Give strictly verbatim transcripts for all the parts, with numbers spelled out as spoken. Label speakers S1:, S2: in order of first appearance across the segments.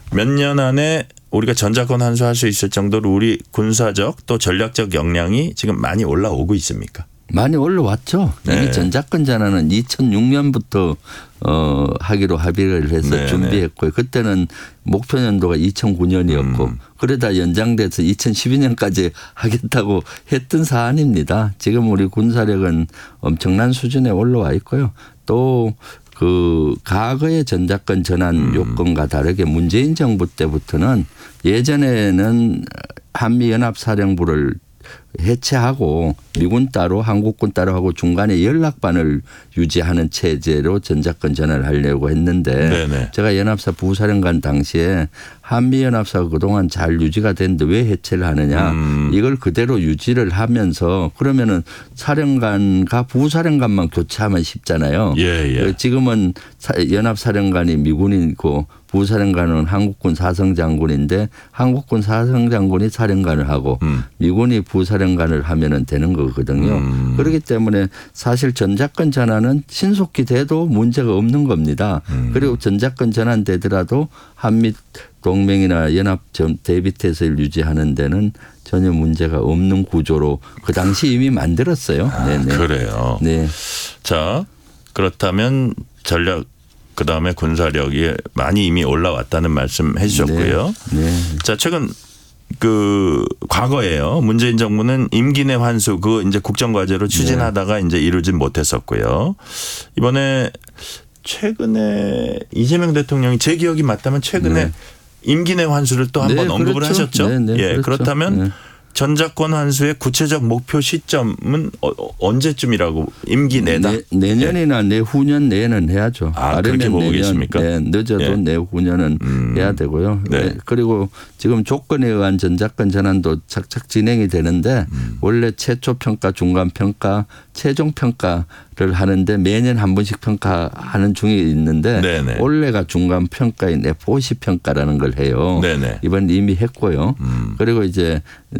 S1: 몇 년 안에 우리가 전자권 환수할 수 있을 정도로 우리 군사적 또 전략적 역량이 지금 많이 올라오고 있습니까?
S2: 많이 올라왔죠.
S1: 네.
S2: 이미 전자권 전환은 이천육 년부터 어, 하기로 합의를 해서
S1: 네,
S2: 준비했고요. 그때는 목표 연도가 이천구 년이었고
S1: 음.
S2: 그러다 연장돼서 이천십이 년까지 하겠다고 했던 사안입니다. 지금 우리 군사력은 엄청난 수준에 올라와 있고요. 또 그 과거의 전자권 전환
S1: 음.
S2: 요건과 다르게 문재인 정부 때부터는 예전에는 한미연합사령부를 해체하고 미군 따로 한국군 따로 하고 중간에 연락반을 유지하는 체제로 전자권 전환을 하려고 했는데
S1: 네네.
S2: 제가 연합사 부사령관 당시에 한미연합사가 그동안 잘 유지가 됐는데 왜 해체를 하느냐.
S1: 음.
S2: 이걸 그대로 유지를 하면서 그러면은 사령관과 부사령관만 교체하면 쉽잖아요.
S1: 예, 예.
S2: 지금은 연합사령관이 미군이고 부사령관은 한국군 사성장군인데 한국군 사성장군이 사령관을 하고
S1: 음.
S2: 미군이 부사령관을 하면은 되는 거거든요.
S1: 음.
S2: 그렇기 때문에 사실 전자권 전환은 신속히 돼도 문제가 없는 겁니다.
S1: 음.
S2: 그리고 전자권 전환되더라도 한미 동맹이나 연합 대비태세를 유지하는 데는 전혀 문제가 없는 구조로 그 당시 이미 만들었어요.
S1: 아,
S2: 네네.
S1: 그래요.
S2: 네.
S1: 자, 그렇다면 전략 그다음에 군사력이 많이 이미 올라왔다는 말씀 해 주셨고요.
S2: 네. 네.
S1: 자, 최근 그 과거에요. 문재인 정부는 임기 내 환수 그 이제 국정과제로 추진하다가 네. 이제 이루지 못했었고요. 이번에 최근에 이재명 대통령이 제 기억이 맞다면 최근에 네. 임기 내 환수를 또 한 번
S2: 네,
S1: 언급을
S2: 그렇죠.
S1: 하셨죠.
S2: 네, 네,
S1: 예,
S2: 그렇죠.
S1: 그렇다면
S2: 네.
S1: 전자권 환수의 구체적 목표 시점은 언제쯤이라고 임기 내다?
S2: 내, 내년이나 네. 내후년 내에는 해야죠.
S1: 아, 그렇게 보고
S2: 내년,
S1: 계십니까?
S2: 네, 늦어도
S1: 예. 내후년은
S2: 음. 해야 되고요.
S1: 네.
S2: 그리고 지금 조건에 의한 전자권 전환도 착착 진행이 되는데 음. 원래 최초 평가, 중간 평가, 최종 평가를 하는데 매년 한 번씩 평가하는 중에 있는데 네네. 올해가 중간 평가인 에프오씨 평가라는 걸 해요. 네네. 이번 이미 했고요. 음. 그리고 이제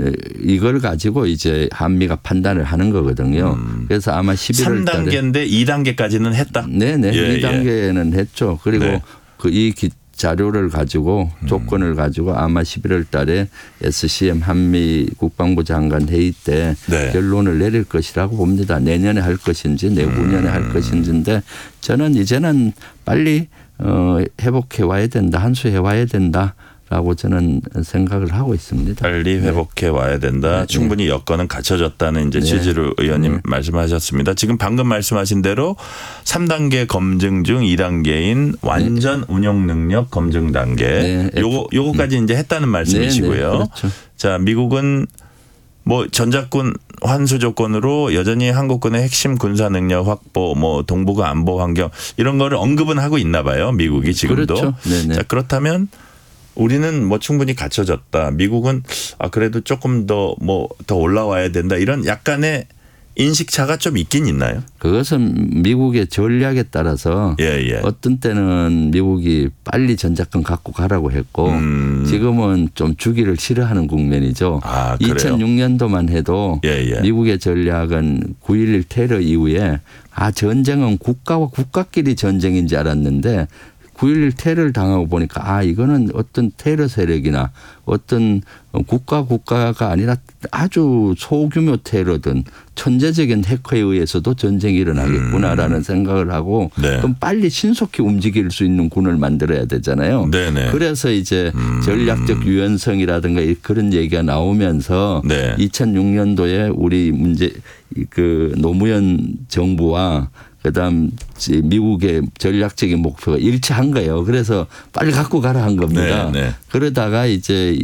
S2: 이걸 가지고 이제 한미가 판단을 하는 거거든요. 음. 그래서 아마 십일월 달에
S1: 삼 단계인데 이 단계까지는 했다.
S2: 네네.
S1: 예,
S2: 이 단계는
S1: 예.
S2: 했죠. 그리고
S1: 네.
S2: 그 이 자료를 가지고 조건을 가지고 아마 십일월 달에 에스씨엠 한미 국방부 장관 회의 때 네. 결론을 내릴 것이라고 봅니다. 내년에 할 것인지 내후년에 음. 할 것인지인데 저는 이제는 빨리 어, 회복해 와야 된다. 한수해 와야 된다. 라고 저는 생각을 하고 있습니다.
S1: 빨리 회복해 와야 된다. 네. 충분히 여건은 갖춰졌다는 이제 네. 취지로 의원님 네. 말씀하셨습니다. 지금 방금 말씀하신 대로 삼 단계 검증 중 이 단계인 완전 네. 운용 능력 검증 단계. 네. 요거 요거까지 음. 이제 했다는 말씀이시고요.
S2: 네. 네. 그렇죠.
S1: 자, 미국은 뭐 전자권 환수 조건으로 여전히 한국군의 핵심 군사 능력 확보, 뭐 동북아 안보 환경 이런 거를 언급은 하고 있나 봐요. 미국이 지금도.
S2: 그렇죠. 네. 네.
S1: 자, 그렇다면 우리는 뭐 충분히 갖춰졌다. 미국은 아 그래도 조금 더 뭐 더 올라와야 된다. 이런 약간의 인식차가 좀 있긴 있나요?
S2: 그것은 미국의 전략에 따라서 예, 예. 어떤 때는 미국이 빨리 전자권 갖고 가라고 했고 음. 지금은 좀 주기를 싫어하는 국면이죠.
S1: 아,
S2: 이천육 년도만 해도 예, 예. 미국의 전략은 구일일 테러 이후에 아 전쟁은 국가와 국가끼리 전쟁인 줄 알았는데 구일일 테러를 당하고 보니까 아 이거는 어떤 테러 세력이나 어떤 국가 국가가 아니라 아주 소규모 테러든 천재적인 해커에 의해서도 전쟁이 일어나겠구나라는 음. 생각을 하고 네. 그럼 빨리 신속히 움직일 수 있는 군을 만들어야 되잖아요. 네네. 그래서 이제 음. 전략적 유연성이라든가 그런 얘기가 나오면서 네. 이천육 년도에 우리 문제 그 노무현 정부와 그다음 미국의 전략적인 목표가 일치한 거예요. 그래서 빨리 갖고 가라 한 겁니다. 네, 네. 그러다가 이제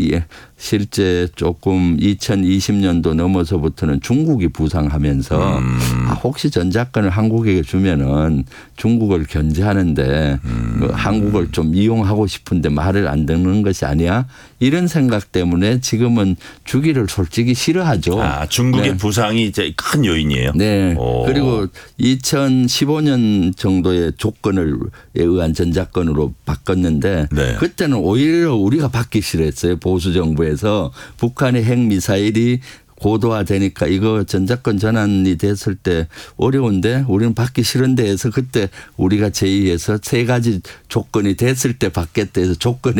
S2: 실제 조금 이천이십 년도 넘어서부터는 중국이 부상하면서 음. 아, 혹시 전자권을 한국에게 주면은 중국을 견제하는데 음. 뭐 한국을 좀 이용하고 싶은데 말을 안 듣는 것이 아니야. 이런 생각 때문에 지금은 주기를 솔직히 싫어하죠.
S1: 아, 중국의
S2: 네.
S1: 부상이 이제 큰 요인이에요.
S2: 네.
S1: 오.
S2: 그리고 이천십오 년 정도의 조건을 의한 전자권으로 바꿨는데 네. 그때는 오히려 우리가 받기 싫어했어요. 보수 정부에서 북한의 핵미사일이 고도화되니까 이거 전자권 전환이 됐을 때 어려운데 우리는 받기 싫은데 해서 그때 우리가 제의해서 세 가지 조건이 됐을 때 받겠다 해서 조건에